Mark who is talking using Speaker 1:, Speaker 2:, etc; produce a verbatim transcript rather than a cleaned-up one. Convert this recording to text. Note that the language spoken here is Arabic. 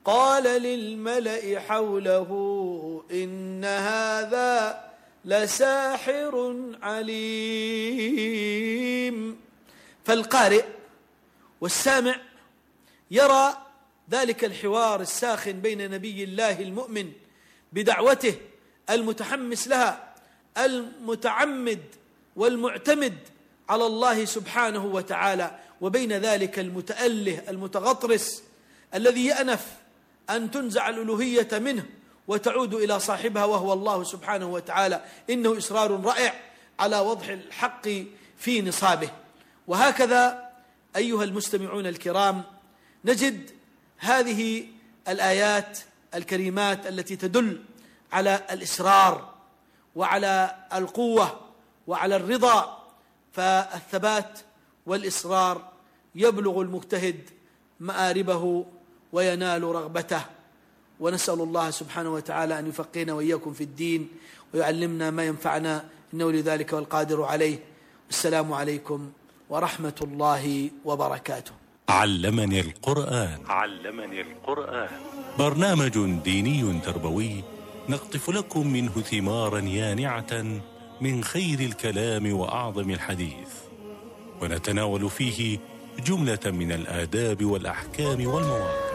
Speaker 1: قال للملأ حوله إن هذا لساحر عليم. فالقارئ والسامع يرى ذلك الحوار الساخن بين نبي الله المؤمن بدعوته المتحمس لها المتعمد والمعتمد على الله سبحانه وتعالى، وبين ذلك المتأله المتغطرس الذي يأنف أن تنزع الألوهية منه وتعود إلى صاحبها وهو الله سبحانه وتعالى. إنه إصرار رائع على وضح الحق في نصابه. وهكذا أيها المستمعون الكرام نجد هذه الآيات الكريمات التي تدل على الإصرار وعلى القوة وعلى الرضا. فالثبات والإصرار يبلغ المجتهد مآربه وينال رغبته. ونسأل الله سبحانه وتعالى أن يفقهنا وإياكم في الدين ويعلمنا ما ينفعنا إنه لذلك والقادر عليه. السلام عليكم ورحمة الله وبركاته.
Speaker 2: علمني القرآن.
Speaker 3: علمني القرآن
Speaker 2: برنامج ديني تربوي نقطف لكم منه ثمارا يانعة من خير الكلام وأعظم الحديث، ونتناول فيه جملة من الآداب والأحكام والمواقف.